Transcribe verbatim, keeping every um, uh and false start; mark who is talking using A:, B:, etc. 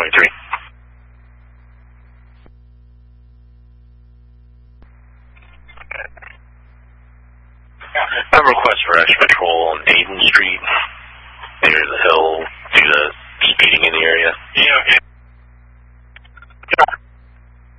A: twenty-three. I have a request for extra patrol on Maiden Street.